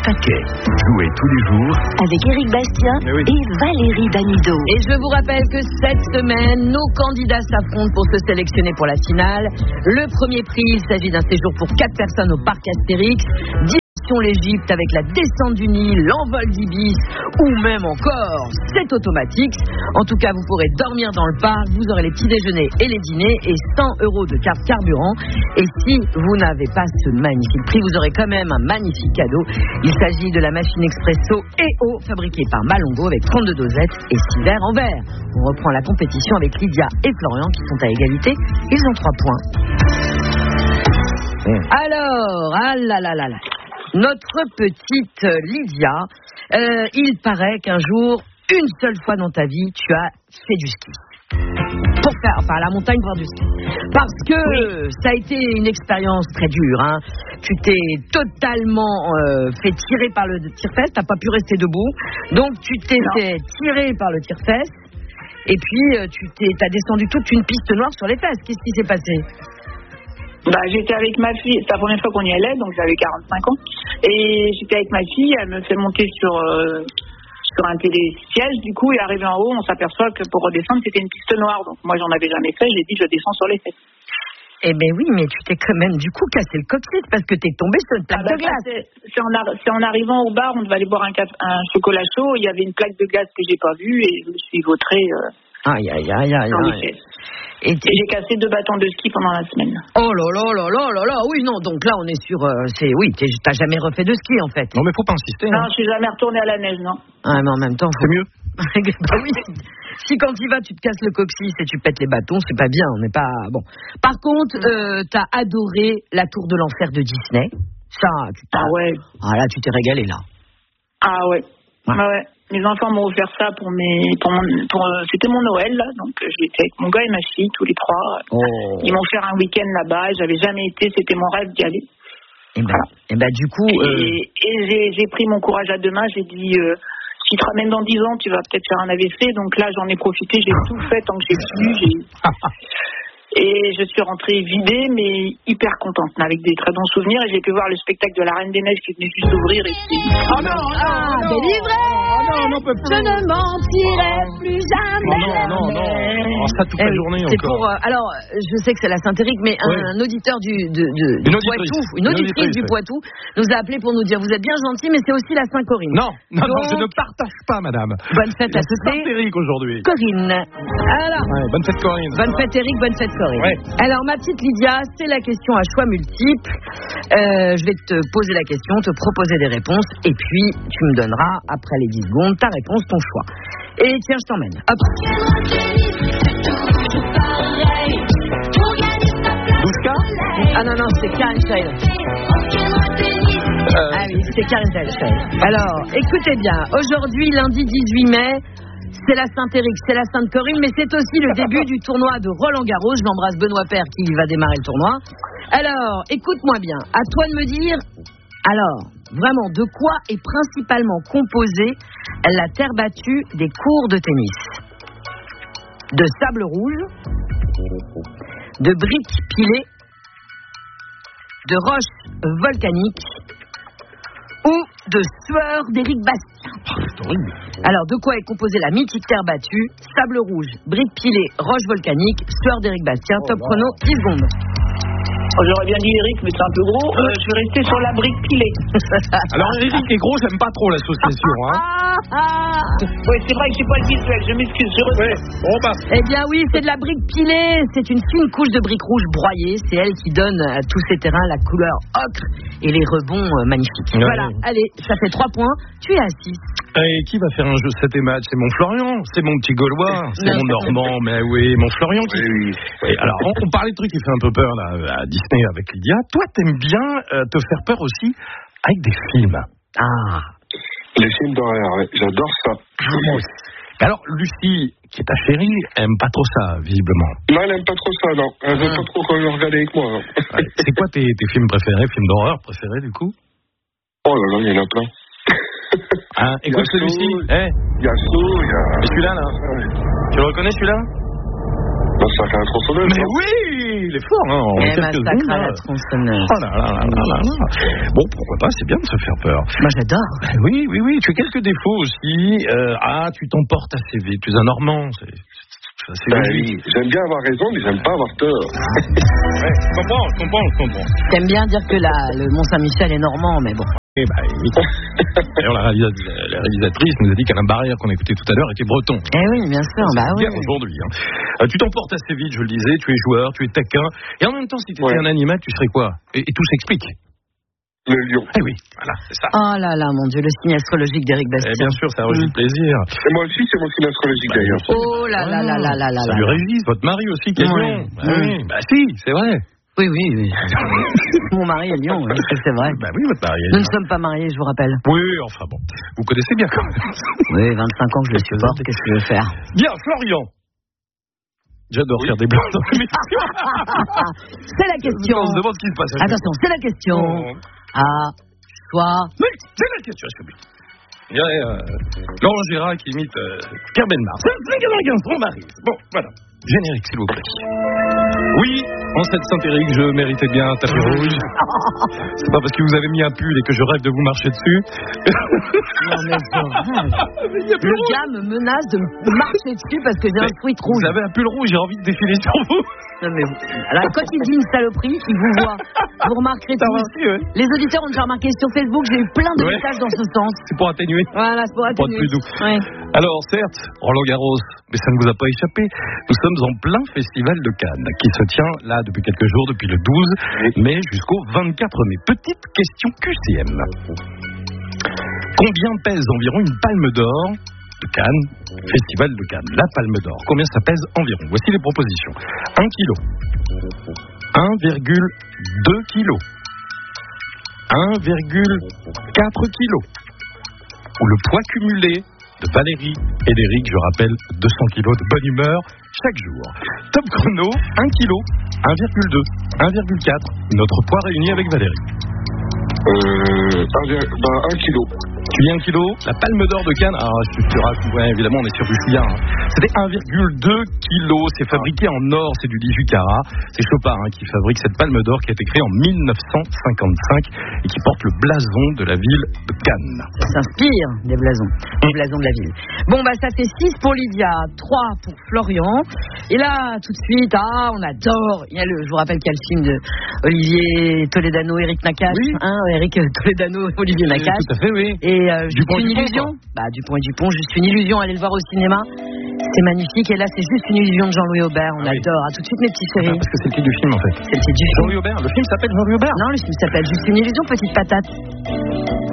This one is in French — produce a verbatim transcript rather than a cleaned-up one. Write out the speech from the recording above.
taquet. Jouez tous les jours avec Éric Bastien oui. et Valérie Damido. Et je vous rappelle que cette semaine, nos candidats s'affrontent pour se sélectionner pour la finale. Le premier prix, il s'agit d'un séjour pour quatre personnes au parc Astérix. L'Égypte avec la descente du Nil, l'envol d'Ibis ou même encore c'est automatique. En tout cas, vous pourrez dormir dans le parc, vous aurez les petits déjeuners et les dîners et cent euros de carte carburant. Et si vous n'avez pas ce magnifique prix, vous aurez quand même un magnifique cadeau. Il s'agit de la machine Expresso E O fabriquée par Malongo avec trente-deux dosettes et six verres en verre. On reprend la compétition avec Lydia et Florian qui sont à égalité. Ils ont trois points. Alors, ah là là là là. Notre petite Lydia, euh, il paraît qu'un jour, une seule fois dans ta vie, tu as fait du ski. Pour faire, enfin, à la montagne pour faire du ski. Parce que oui. Ça a été une expérience très dure. Hein. Tu t'es totalement euh, fait tirer par le tire-fesse, t'as pas pu rester debout. Donc, tu t'es non. fait tirer par le tire-fesse. Et puis, euh, tu t'es, t'as descendu toute une piste noire sur les fesses. Qu'est-ce qui s'est passé ? Bah, j'étais avec ma fille, c'est la première fois qu'on y allait, donc j'avais quarante-cinq ans. Et j'étais avec ma fille, elle me fait monter sur, euh, sur un télésiège, du coup, et arrivé en haut, on s'aperçoit que pour redescendre, c'était une piste noire. Donc moi, j'en avais jamais fait, j'ai dit, je descends sur les fesses. Eh ben oui, mais tu t'es quand même, du coup, cassé le coccyx parce que t'es tombé sur une plaque ah bah, de glace. C'est, c'est, en ar- c'est en arrivant au bar, on devait aller boire un, ca- un chocolat chaud, il y avait une plaque de glace que j'ai pas vue, et je me suis vautrée. Euh, Aïe, aïe, aïe, aïe, aïe. Et, et j'ai cassé deux bâtons de ski pendant la semaine. Oh là là là là là là, oui, non, donc là, on est sur, euh, c'est, oui, t'as jamais refait de ski, en fait. Non, mais faut pas insister. Non, hein. je suis jamais retournée à la neige, non. Ah, mais en même temps, c'est mieux. Bah oui, si quand tu vas, tu te casses le coccyx et tu pètes les bâtons, c'est pas bien, on n'est pas, bon. Par contre, euh, t'as adoré la Tour de l'Enfer de Disney. Ça, tu t'as... Ah ouais. Ah là, tu t'es régalé, là. Ah ouais. Ouais. Ah ouais. Mes enfants m'ont offert ça pour mes, pour mon, pour, c'était mon Noël là, donc j'étais avec mon gars et ma fille tous les trois. Oh. Ils m'ont fait un week-end là-bas, j'avais jamais été, c'était mon rêve d'y aller. Et ben, voilà. et ben du coup. Et, euh... et j'ai, j'ai pris mon courage à deux mains, j'ai dit, euh, si tu te ramènes dans dix ans, tu vas peut-être faire un A V C, donc là j'en ai profité, j'ai tout fait tant que j'ai pu. J'ai... Et je suis rentrée vidée, mais hyper contente, avec des très bons souvenirs. Et j'ai pu voir le spectacle de la Reine des Neiges qui venait juste d'ouvrir. Et c'était... Oh non, ah, non, délivré oh non, non, peut plus. Je ne mentirai plus jamais. Oh non, non, non. Oh, ça toute la eh, journée c'est encore. Pour, euh, alors, je sais que c'est la Saint-Éric, mais oui. un, un auditeur du, de, de, du une Poitou, auditrice. une auditrice, une auditrice du oui. Poitou, nous a appelé pour nous dire, vous êtes bien gentil, mais c'est aussi la Saint-Corinne. Non, non, Donc, non, je ne partage pas, madame. Bonne fête à toutes les... Saint-Éric aujourd'hui. Corinne. Alors. Ouais, bonne fête, Corinne. Bonne fête, Éric, bonne fête, Corinne. Ouais. Alors, ma petite Lydia, c'est la question à choix multiple. Euh, je vais te poser la question, te proposer des réponses, et puis tu me donneras, après les dix secondes, ta réponse, ton choix. Et tiens, je t'emmène. Hop. Douska ? Ah non, non, c'est Karen Shale. Euh... Ah oui, c'est Karen Shale. Alors, écoutez bien, aujourd'hui, lundi dix-huit mai, c'est la Saint-Éric, c'est la Sainte-Corinne, mais c'est aussi le début du tournoi de Roland-Garros. Je l'embrasse Benoît Paire qui va démarrer le tournoi. Alors, écoute-moi bien. À toi de me dire, alors, vraiment, de quoi est principalement composée la terre battue des courts de tennis ? De sable rouge, de briques pilées, de roches volcaniques ou de sueur d'Éric Bastien. Oh, alors, de quoi est composée la mythique terre battue ? Sable rouge, briques pilées, roche volcanique, sueur d'Éric Bastien. Oh, top wow. chrono, dix secondes. Oh, j'aurais bien dit Eric, mais c'est un peu gros. Euh, je vais rester sur la brique pilée. Alors, Eric est gros, j'aime pas trop l'association. Hein. Oui, c'est vrai que j'ai pas le visuel, je m'excuse. Je ouais. Bon, bah. Eh bien, oui, c'est de la brique pilée. C'est une fine couche de briques rouges broyées. C'est elle qui donne à tous ces terrains la couleur ocre et les rebonds euh, magnifiques. Ouais. Voilà, allez, ça fait trois points. Tu es assis. Et qui va faire un jeu sept et match ? C'est mon Florian, c'est mon petit Gaulois, c'est mon Normand, mais oui, mon Florian qui... Oui, oui. Et alors, on, on parlait de trucs qui fait un peu peur là, à Disney avec Lydia. Toi, t'aimes bien euh, te faire peur aussi avec des films. Ah. Les films d'horreur, ouais. J'adore ça. Ah, moi aussi. Alors, Lucie, qui est ta chérie, aime pas trop ça, visiblement. Non, elle aime pas trop ça, non. Elle veut ah. pas trop qu'on le regarde avec moi. Ouais. C'est quoi tes, tes films préférés, films d'horreur préférés, du coup ? Oh là là, il y en a plein. Hein, écoute celui-ci. Il y a Saut, il y a... Et celui-là, là ouais. Tu le reconnais, celui-là ? Bah, ça fait un tronçonneuse. Mais oui, il est fort, hein, en Et quelques massacre secondes. à la là. tronçonneuse. Oh là là là là là là. Bon, pourquoi pas, c'est bien de se faire peur. Moi, j'adore. Ben oui, oui, oui, tu as quelques défauts aussi. Euh, ah, tu t'emportes assez vite, tu es un Normand. C'est, c'est assez Ben logique. oui, j'aime bien avoir raison, mais j'aime pas avoir tort. Ouais, je comprends, je comprends, je comprends. T'aimes bien dire que la, le Mont-Saint-Michel est normand, mais bon. Eh ben, oui. D'ailleurs, la, réalisa- la réalisatrice nous a dit qu'Alain Barrière, qu'on écoutait tout à l'heure, était breton. Eh oui, bien sûr, bah oui. Bien aujourd'hui. Hein. Euh, tu t'emportes assez vite, je le disais, tu es joueur, tu es taquin. Et en même temps, si tu étais Ouais. un animal, tu serais quoi et, et tout s'explique. Le lion. Eh oui, voilà, c'est ça. Oh là là, mon Dieu, le signe astrologique d'Éric Eh Bastien. bien sûr, ça régit le plaisir. Et moi aussi, c'est mon signe astrologique Bah, d'ailleurs. Oh là là là là là là Ça là. lui régit, votre mari aussi qui est Ouais. lion. Bah, Ouais. oui, bah si, c'est vrai. Oui, oui, oui. Mon mari est lion, oui, ça, c'est vrai. Bah oui, votre mari est Nous lion. ne sommes pas mariés, je vous rappelle. Oui, enfin bon, vous connaissez bien quand même. Oui, vingt-cinq ans que je le supporte, qu'est-ce que je vais faire? Bien, Florian. J'adore faire des blancs dans l'émission. C'est la question. On se demande ce qui se passe. Attention, c'est la question. Oh. Ah, soit. Oui, c'est la question, s'il vous plaît. Il y a euh, Laurent Gérard qui imite euh, Pierre Bellemare. C'est un son mari. Bon, voilà. Générique, s'il vous plaît. Oui, en cette Saint-Éric, je méritais bien un tapis rouge. C'est pas parce que vous avez mis un pull et que je rêve de vous marcher dessus. Non, mais c'est vrai. Le gars me menace de me marcher dessus parce que j'ai un sweat rouge. Vous avez un pull rouge, j'ai envie de défiler sur vous. Non, mais vous- alors, quand il dit une saloperie, il vous voit. Vous remarquerez Ça va tous. aussi, ouais. Les auditeurs ont déjà remarqué sur Facebook, j'ai eu plein de Ouais. messages dans ce sens. C'est pour atténuer. Voilà, c'est pour Pour être atténuer. plus doux. Ouais. Alors, certes, Roland Garros, mais ça ne vous a pas échappé. Nous sommes en plein festival de Cannes, qui se tient là depuis quelques jours, depuis le douze mai jusqu'au vingt-quatre mai. Petite question Q C M. Combien pèse environ une palme d'or de Cannes, festival de Cannes, la palme d'or? Combien ça pèse environ? Voici les propositions. un kilo. un virgule deux kilos. un virgule quatre kilos. Ou le poids cumulé de Valérie et d'Éric, je rappelle, deux cents kilos de bonne humeur chaque jour. Top chrono, un kilo, un virgule deux, un virgule quatre, notre poids réuni avec Valérie. Euh, un, vir- ben, un kilo. Tu dis un kilo, la palme d'or de Cannes, ah, je te raconte, ouais, évidemment, on est sur du chouïa. Hein. C'était un virgule deux kilos, c'est fabriqué en or, c'est du dix-huit carats. C'est Chopard hein, qui fabrique cette palme d'or qui a été créée en mille neuf cent cinquante-cinq et qui porte le blason de la ville de Cannes. Ça s'inspire des blasons, des blasons de la ville. Bon, bah, ça fait six pour Lydia, trois pour Florian. Et là, tout de suite, ah, on adore. Il y a le, je vous rappelle qu'il y a le film de Olivier Toledano, Eric Nakache. Oui. Hein, Eric Toledano, Olivier Nakache. Tout à fait, oui. Et euh, Juste Dupont et une Dupont, illusion. quoi. Bah, Dupont et Dupont, Juste une illusion. Allez le voir au cinéma. C'est magnifique. Et là, c'est Juste une illusion de Jean-Louis Aubert. On Ah oui. adore. À tout de suite, mes petits Ah, chéris. parce que c'est le titre du film en fait. C'est le titre du film. Jean-Louis Aubert, le film s'appelle Jean-Louis Aubert. Non, le film s'appelle Juste une illusion, petite patate.